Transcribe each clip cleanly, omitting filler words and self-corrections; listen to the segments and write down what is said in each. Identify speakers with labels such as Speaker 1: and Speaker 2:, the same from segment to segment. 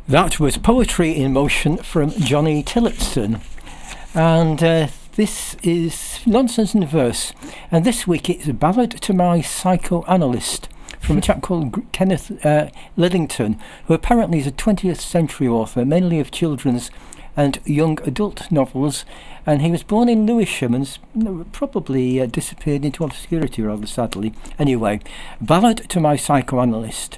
Speaker 1: That was Poetry in Motion from Johnny Tillotson. And this is Nonsense in Verse. And this week it's a ballad to my psychoanalyst from a chap called Kenneth Lidington, who apparently is a 20th century author, mainly of children's and young adult novels. And he was born in Lewisham and probably disappeared into obscurity rather sadly. Anyway, ballad to my psychoanalyst.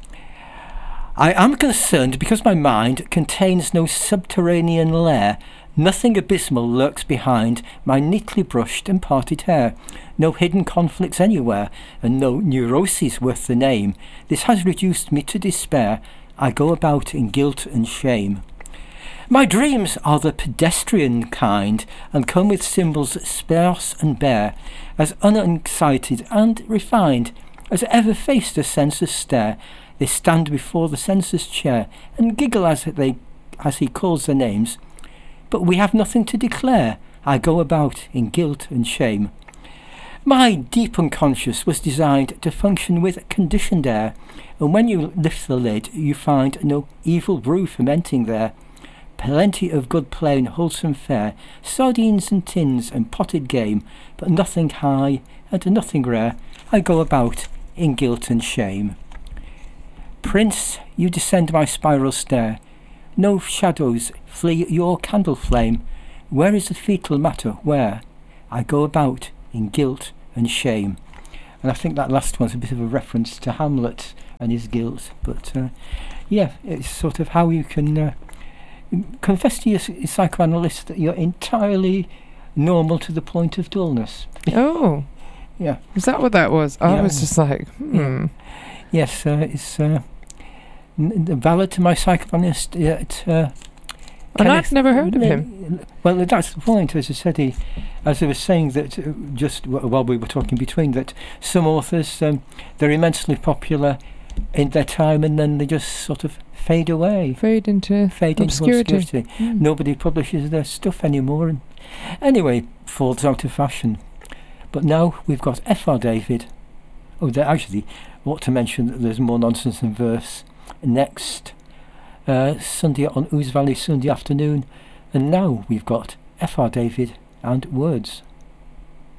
Speaker 1: I am concerned because my mind contains no subterranean lair. Nothing abysmal lurks behind my neatly brushed and parted hair. No hidden conflicts anywhere, and no neuroses worth the name. This has reduced me to despair. I go about in guilt and shame. My dreams are the pedestrian kind, and come with symbols sparse and bare, as unexcited and refined as ever faced a censor's stare. They stand before the censor's chair and giggle as he calls their names. But we have nothing to declare. I go about in guilt and shame. My deep unconscious was designed to function with conditioned air, and when you lift the lid, you find no evil brew fermenting there. Plenty of good plain wholesome fare, sardines and tins and potted game, but nothing high and nothing rare. I go about in guilt and shame. Prince, you descend my spiral stair. No shadows flee your candle flame. Where is the fetal matter? Where? I go about in guilt and shame. And I think that last one's a bit of a reference to Hamlet and his guilt. But yeah, it's sort of how you can confess to your psychoanalyst that you're entirely normal to the point of dullness.
Speaker 2: Oh.
Speaker 1: Yeah.
Speaker 2: Is that what that was? I was just like,
Speaker 1: Yeah. Yes, it's the ballad to my psychoanalyst. And
Speaker 2: I've never heard of him.
Speaker 1: Well, that's the point. As I said, as I was saying that just while we were talking between, that some authors they're immensely popular in their time, and then they just sort of fade away,
Speaker 2: fade into obscurity.
Speaker 1: Nobody publishes their stuff anymore, and anyway, falls out of fashion. But now we've got F.R. David. Oh, actually, I want to mention that there's more Nonsense in Verse next Sunday on Ouse Valley Sunday afternoon, and now we've got F.R. David and Words.